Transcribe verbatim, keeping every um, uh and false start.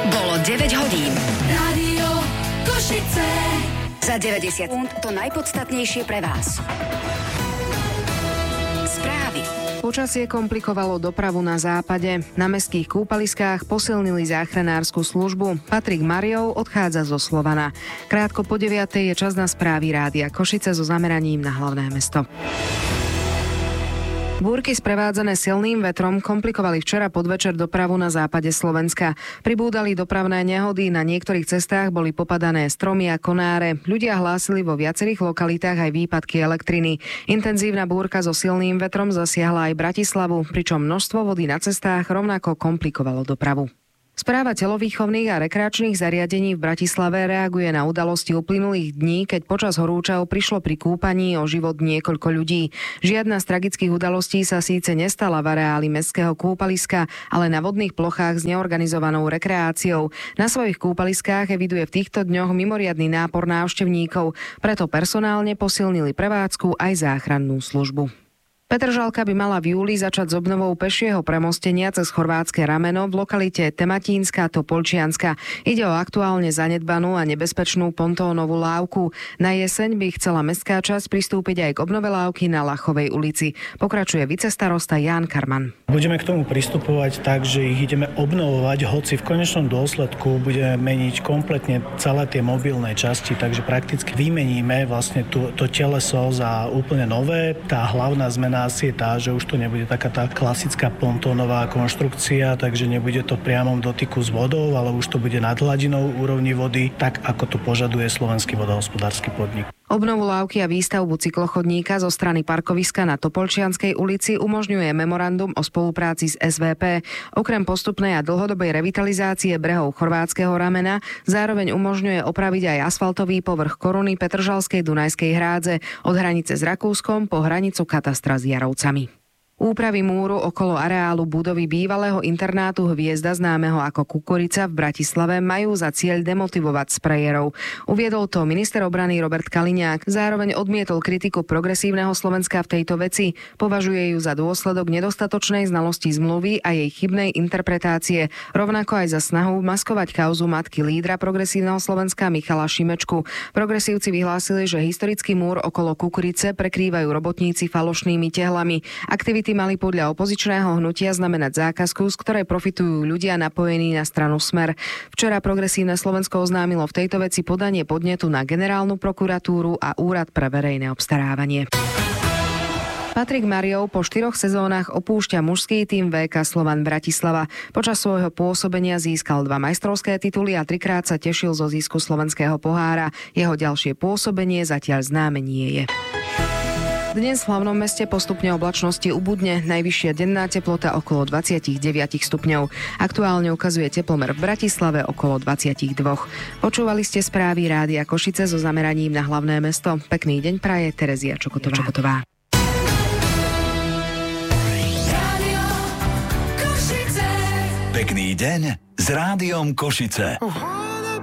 Bolo deväť hodín. Rádio Košice. Za deväťdesiat sekúnd to najpodstatnejšie pre vás. Správy. Počasie komplikovalo dopravu na západe. Na mestských kúpaliskách posilnili záchranársku službu. Patrik Mariov odchádza zo Slovana. Krátko po deviatej je čas na správy Rádia Košice so zameraním na hlavné mesto. Búrky sprevádzané silným vetrom komplikovali včera podvečer dopravu na západe Slovenska. Pribúdali dopravné nehody, na niektorých cestách boli popadané stromy a konáre. Ľudia hlásili vo viacerých lokalitách aj výpadky elektriny. Intenzívna búrka so silným vetrom zasiahla aj Bratislavu, pričom množstvo vody na cestách rovnako komplikovalo dopravu. Správa telovýchovných a rekreačných zariadení v Bratislave reaguje na udalosti uplynulých dní, keď počas horúčav prišlo pri kúpaní o život niekoľko ľudí. Žiadna z tragických udalostí sa síce nestala v areáli mestského kúpaliska, ale na vodných plochách s neorganizovanou rekreáciou. Na svojich kúpaliskách eviduje v týchto dňoch mimoriadny nápor návštevníkov, preto personálne posilnili prevádzku aj záchrannú službu. Petržalka by mala v júli začať s obnovou pešieho premostenia cez chorvátske rameno v lokalite Tematínska Topolčianska. Ide o aktuálne zanedbanú a nebezpečnú pontónovú lávku. Na jeseň by chcela mestská časť pristúpiť aj k obnove lávky na Lachovej ulici. Pokračuje vicestarosta Ján Karman. Budeme k tomu pristupovať tak, že ich ideme obnovovať, hoci v konečnom dôsledku budeme meniť kompletne celé tie mobilné časti, takže prakticky vymeníme vlastne tú, to teleso za úplne nové. Tá hlavná zmena asi je tá, že už to nebude taká tá klasická pontónová konštrukcia, takže nebude to priamom dotyku s vodou, ale už to bude nad hladinou úrovni vody, tak ako to požaduje Slovenský vodohospodársky podnik. Obnovu lávky a výstavbu cyklochodníka zo strany parkoviska na Topolčianskej ulici umožňuje memorandum o spolupráci s es vé pé. Okrem postupnej a dlhodobej revitalizácie brehov chorvátskeho ramena zároveň umožňuje opraviť aj asfaltový povrch koruny Petržalskej Dunajskej hrádze od hranice s Rakúskom po hranicu katastra s Jarovcami. Úpravy múru okolo areálu budovy bývalého internátu Hviezda známeho ako Kukurica v Bratislave majú za cieľ demotivovať sprejérov. Uviedol to minister obrany Robert Kaliňák. Zároveň odmietol kritiku progresívneho Slovenska v tejto veci. Považuje ju za dôsledok nedostatočnej znalosti zmluvy a jej chybnej interpretácie, rovnako aj za snahu maskovať kauzu matky lídra progresívneho Slovenska Michala Šimečku. Progresívci vyhlásili, že historický múr okolo Kukurice prekrývajú robotníci falošnými tehlami. Aktivity mali podľa opozičného hnutia znamenať zákazku, z ktorej profitujú ľudia napojení na stranu Smer. Včera Progresívne Slovensko oznámilo v tejto veci podanie podnetu na Generálnu prokuratúru a Úrad pre verejné obstarávanie. Patrik Mariov po štyroch sezónach opúšťa mužský tím vé ká Slovan Bratislava. Počas svojho pôsobenia získal dva majstrovské tituly a trikrát sa tešil zo zisku slovenského pohára. Jeho ďalšie pôsobenie zatiaľ známe nie je. Dnes v hlavnom meste postupne oblačnosti ubudne, najvyššia denná teplota okolo dvadsaťdeväť stupňov. Aktuálne ukazuje teplomer v Bratislave okolo dvadsaťdva. Počúvali ste správy Rádia Košice so zameraním na hlavné mesto. Pekný deň praje Terezia Čokotová. Pekný deň s Rádiom Košice. Uh-huh.